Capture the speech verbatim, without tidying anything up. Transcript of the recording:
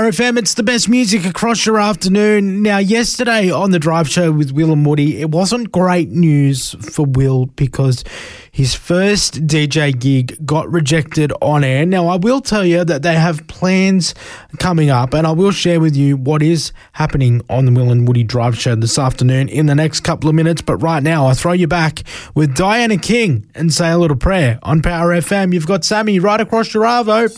Power F M, it's the best music across your afternoon. Now, yesterday on the Drive Show with Will and Woody, it wasn't great news for Will because his first D J gig got rejected on air. Now, I will tell you that they have plans coming up, and I will share with you what is happening on the Will and Woody Drive Show this afternoon in the next couple of minutes. But right now, I throw you back with Diana King and Say a Little Prayer on Power F M. You've got Sammy right across your arvo.